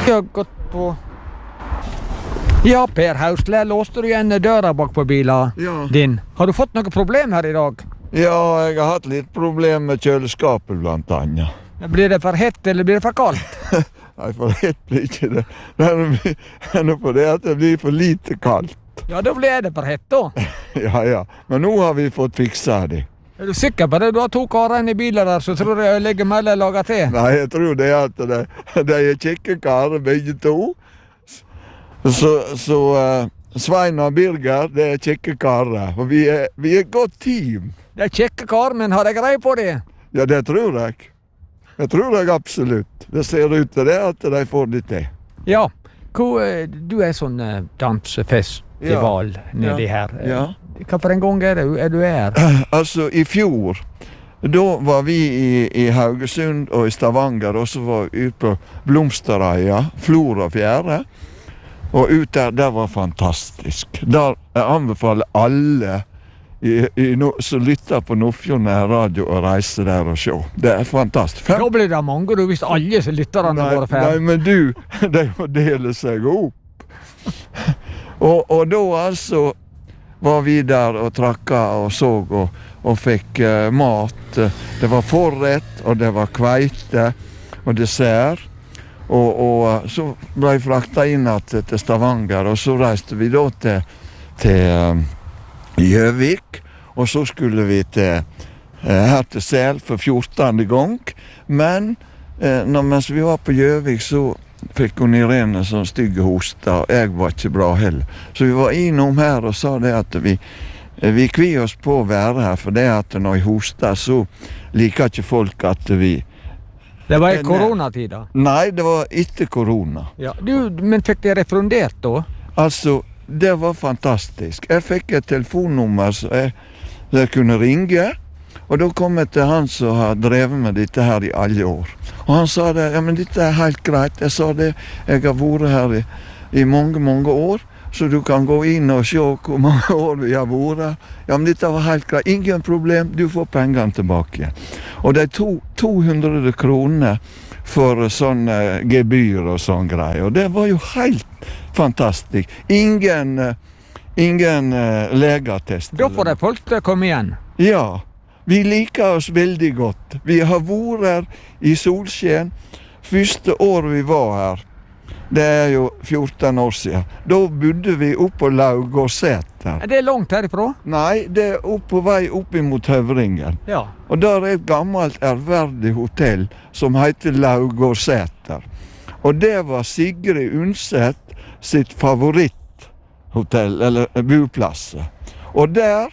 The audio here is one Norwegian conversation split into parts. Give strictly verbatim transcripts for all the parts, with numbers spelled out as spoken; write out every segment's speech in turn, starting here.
Jeg har gått på... Ja, Per Hausle, låste du igjen døra bak på bilen Ja. din? Har du fått noe problem her i dag? Ja, jeg har hatt litt problem med kjøleskapet blant annet. Blir det for hett, eller blir det for kaldt? Nei, for hett blir ikke det. Det er noe på det at det blir for lite kaldt. Ja, da blir det for hett da. Ja, ja. Men nå har vi fått fiksa det. Er du sikker på det? Du har to karer i bilen der, så tror jeg jeg legger meg eller lager til. Nei, jeg tror det at de, de er kjekke karer, begge to. Så, så uh, Svein og Birger, det er kjekke karer. Og vi er, vi er et godt team. Det er kjekke karer, men har jeg greie på det? Ja, det tror jeg. Det tror jeg absolutt. Det ser ut til det at de får det til. Ja. Hvor, du er sånn uh, dansefestival Ja. nedi Ja. her. Ja. Hva for en gang er det er du er? Altså, i fjor, da var vi i, i Haugesund og i Stavanger, og så var vi ute på Blomsterøya, Flor og Fjære. Og ut der, det var fantastisk. Der jeg anbefaler alle i, i no, som lytter på Nordfjord Radio å reise der og se. Det er fantastisk. Fem... Da blir det mange, du, hvis alle lytterne Nei, våre fer. nei, men du, de må dele seg opp. og, og da altså var vi der og trakka og så og, og fikk uh, mat. Det var forrett, og det var kveite og dessert. Og, og så ble jeg frakta inn til, til Stavanger, og så reiste vi da til, til Gjøvik, og så skulle vi til, uh, her til Sel for fjortende gang. Men uh, når, mens vi var på Gjøvik, så fikk hun Irene sånn stygge hoster, og jeg var ikke bra heller. Så vi var innom her og sa det at vi, vi kvier oss på å være her, for det at når jeg hoster, så liker ikke folk at vi... Det var i koronatida? Nei, det var etter korona. Ja. Du, men fikk det refundert da? Altså, det var fantastisk. Jeg fikk et telefonnummer så jeg, så jeg kunne ringe, og da kom jeg til han som har drevet med dette her i alle år. Og han sa det, ja, men dette er helt greit. Jeg sa det, jeg har vært her i, i mange, mange år, så du kan gå inn og se hvor mange år vi har vært. Ja, men dette var helt greit. Ingen problem, du får pengene tilbake. Og det er to, to hundre kroner for sånn uh, gebyr og sånn greier. Og det var jo helt fantastisk. Ingen, uh, ingen uh, legeattest. Da får de folk til å komme igjen. Ja. Vi liker oss veldig godt. Vi har vært her i solskjen. Første år vi var her, det er jo fjorten år siden. Da bodde vi opp på Laugårdseter. Er det langt herifra? Nei, det er opp på vei opp imot Høvringen. Ja. Og der er et gammelt ærverdig hotell som heter Laugårdseter. Og det var Sigrid Undset sitt favoritthotell, eller buplass. Og der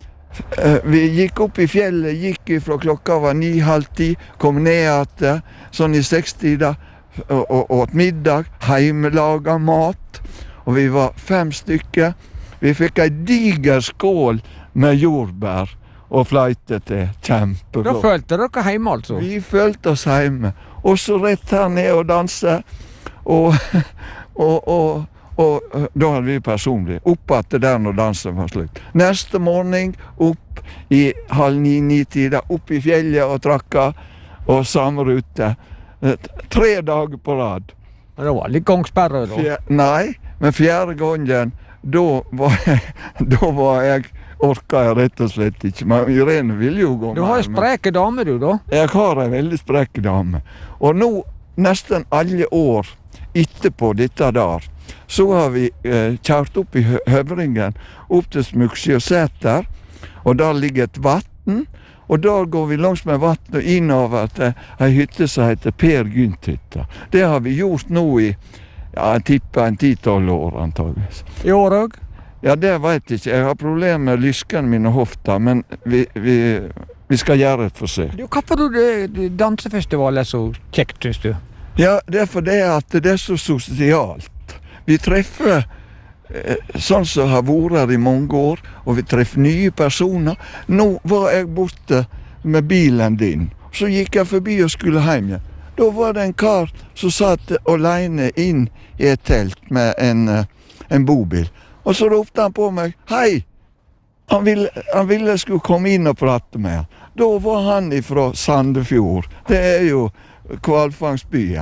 vi gikk opp i fjellet, gikk fra klokka var ni, halv ti, kom ned etter, sånn i sekstida, og, og, og et middag, heimelaga mat, og vi var fem stykker. Vi fikk en diger skål med jordbær og fløyte til, kjempebra. Da følte dere hjemme altså? Vi følte oss hjemme, og så rett her ned og danse, og, og, og Og uh, da hadde vi personlig opp at der når dansen var slutt. Neste morgen opp i halv ni-ni-tida, opp i fjellet og trakka, og samme rute. Uh, tre dager på rad. Men det var litt gangsperre da? Fjer nei, men fjerde gangen, da var jeg, da var jeg orka jeg rett og slett ikke. Men Irene ville jo gå med. Du har en spreke dame du da? Jeg har en veldig spreke dame. Og nå, nesten alle år etterpå dette der, så har vi eh, kjørt opp i Høvringen, opp til Smugsjøseter, og der ligger et vatten, og der går vi langs med vatten og innover til en hytte som heter Per Gynt-hytta. Det har vi gjort nå i, ja, jeg tipper en ti-tolv år antageligvis. I år òg? Ja, det vet jeg ikke. Jeg har problemer med lysken min og hofta, men vi, vi, vi skal gjøre et forsøk. Du, hva for du dansefestival er så kjekt, synes du? Ja, det er fordi at det er så sosialt. Vi treffer eh, sånn som har vært her i mange år, og vi treffer nye personer. Nå var jeg borte med bilen din, så gikk jeg forbi og skulle hjem igjen. Da var det en kar som satt alene inn i et telt med en, en bobil. Og så ropte han på meg, hei! Han ville, han ville jeg skulle komme inn og prate med han. Da var han ifra Sandefjord. Det er jo hvalfangstbyen.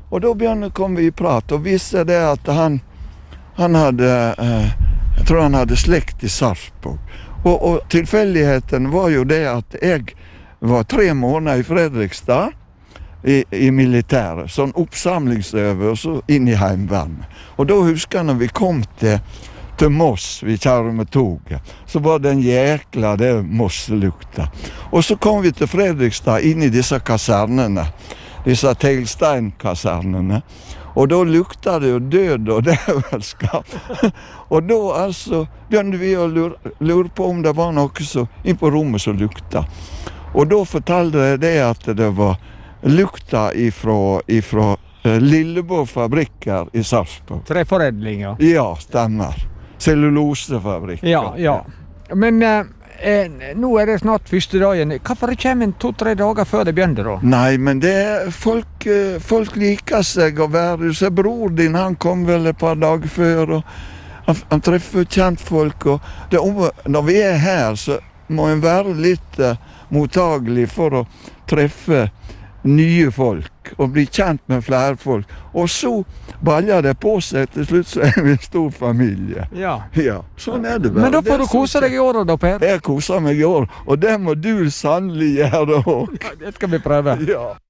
Og da begynte kom vi i prat, og viste det at han, han hadde, eh, jeg tror han hadde slekt i Sarpsborg. Og, og tilfeldigheten var jo det at jeg var tre måneder i Fredrikstad, i, i militæret, sånn oppsamlingsøvelse inn i heimvernet. Og da husker jeg når vi kom til, til Moss, vi kjører med toget, så var det en jækla det Moss-lukta. Og så kom vi til Fredrikstad inn i disse kasernene, disse teglsteinkasernene, og da lukta det jo død og dævelskap. Og da altså begynte vi å lure, lure på om det var noe så, inn på rommet som lukta. Og da fortalte jeg det at det var lukta ifra, ifra uh, Lilleborg fabrikker i Sarpsborg. Treforedlinger. Ja, stemmer. Cellulosefabrikker. Ja, ja. Men eh, eh, nå er det snart første dagen. Hvorfor kommer en to-tre dager før det begynner da? Nei, men det er folk, uh, folk liker seg å være. Så bror din, han kom vel et par dager før, og han, han treffer kjentfolk. Og det, når vi er her, så må en være litt uh, mottagelig for å treffe nye folk og bli kjent med flere folk. Og så baller det på seg til slutt, så er vi en stor familie. Ja. Ja, sånn er det bare. Men da får du kose deg i året da, Per. Jeg koser meg i år, og det må du sannelig gjøre også. Det skal vi prøve. Ja.